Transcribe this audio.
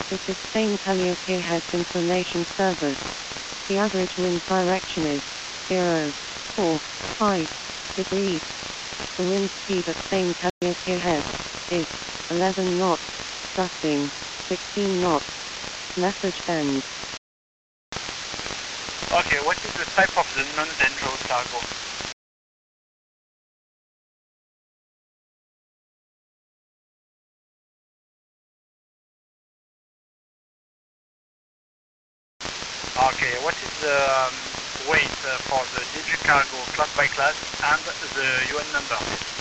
This is Spain Calliope Heads Information Service. The average wind direction is 0.45 degrees. The wind speed at Spain Calliope Head is 11 knots, gusting 16 knots. Message ends. Okay, what is the type of the non-dangerous cargo? Okay, what is the weight for the DG cargo class by class and the UN number?